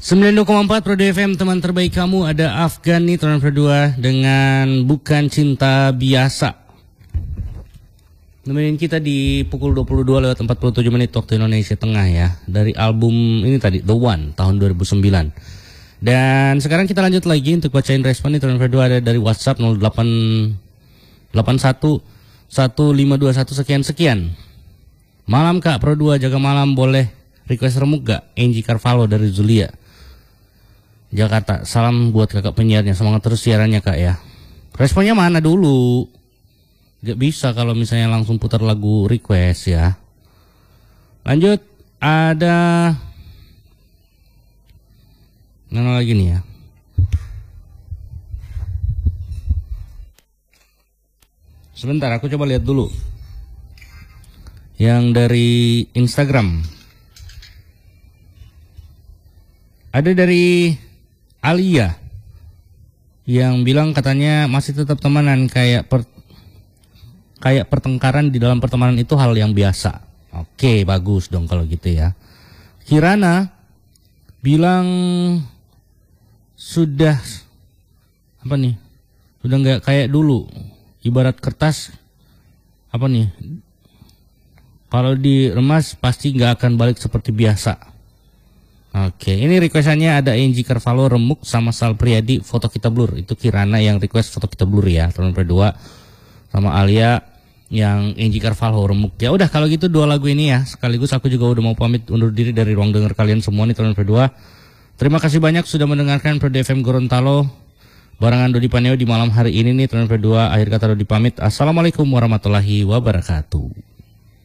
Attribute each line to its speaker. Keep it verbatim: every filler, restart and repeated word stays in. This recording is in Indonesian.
Speaker 1: sembilan puluh dua koma empat Prodi F M, teman terbaik kamu. Ada Afgan nih, teman berdua dengan Bukan Cinta Biasa. Nemenin kita di pukul dua puluh dua lewat empat puluh tujuh menit waktu Indonesia Tengah ya. Dari album ini tadi, The One, tahun dua ribu sembilan. Dan sekarang kita lanjut lagi untuk bacain respon nih, teman berdua. Ada dari WhatsApp nol delapan delapan satu satu lima dua satu sekian-sekian. Malam Kak, Pro dua jaga malam, boleh request remuk gak? Angie Carvalho dari Zulia, Jakarta. Salam buat kakak penyiarnya, semangat terus siarannya Kak ya. Responnya mana dulu? Gak bisa kalau misalnya langsung putar lagu request ya. Lanjut, ada mana lagi nih ya? Sebentar, aku coba lihat dulu. Yang dari Instagram. Ada dari Alia yang bilang katanya masih tetap temenan, kayak per, kayak pertengkaran di dalam pertemanan itu hal yang biasa. Oke, bagus dong kalau gitu ya. Kirana bilang sudah apa nih? Sudah nggak kayak dulu. Ibarat kertas apa nih? Kalau diremas pasti nggak akan balik seperti biasa. Oke, ini requestannya ada Angie Carvalho remuk sama Sal Priadi foto kita blur. Itu Kirana yang request foto kita blur ya, teman berdua. Sama Alia yang Angie Carvalho remuk. Ya udah kalau gitu dua lagu ini ya. Sekaligus aku juga udah mau pamit undur diri dari ruang dengar kalian semua nih, teman berdua. Terima kasih banyak sudah mendengarkan Prodi F M Gorontalo barengan Dodi Paneo di malam hari ini nih, teman berdua. Akhir kata Dodi pamit. Assalamualaikum warahmatullahi wabarakatuh.